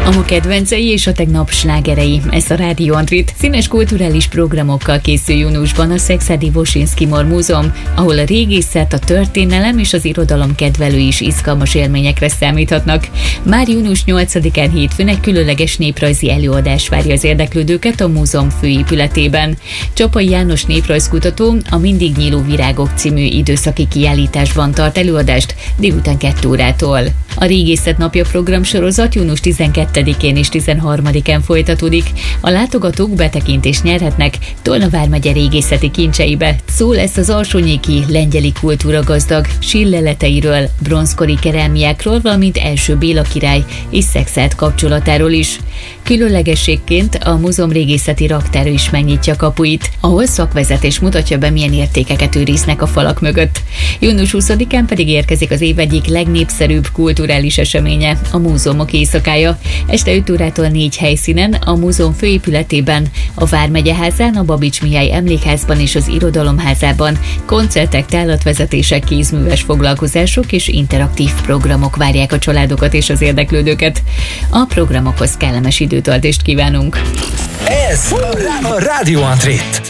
A ma kedvencei és a tegnap slágerei. Ez a Rádió Antrit. Színes kulturális programokkal készül júniusban a Szekszárdi Woszyński Mor Múzeum, ahol a régészet, a történelem és az irodalom kedvelői is izgalmas élményekre számíthatnak. Már június 8-án hétfőn egy különleges néprajzi előadás várja az érdeklődőket a múzeum főépületében. Csapai János néprajzkutató a Mindig nyíló virágok című időszaki kiállításban tart előadást délután 2 órától. A Régészet napja programsorozat június 12-én és 13-án folytatódik. A látogatók betekintést nyerhetnek Tolna vármegye régészeti kincseibe. Szó lesz az alsónyéki lengyeli kultúra gazdag sírleleteiről, bronzkori kerámiákról, valamint első Béla király és Szekszárd kapcsolatáról is. Különlegességként a múzeum régészeti raktára is megnyitja kapuit, ahol szakvezetés mutatja be, milyen értékeket őriznek a falak mögött. Június 20-án pedig érkezik az év egyik legnépszerűbb kulturális eseménye, a Múzeumok éjszakája. Este 5 órától 4 helyszínen, a múzeum főépületében, a Vármegyeházán, a Babics Mihály Emlékházban és az Irodalomházában koncertek, tánlatvezetések, kézműves foglalkozások és interaktív programok várják a családokat és az érdeklődőket. A programokhoz kellemes időtöltést kívánunk! Ez a Rádió Antrit.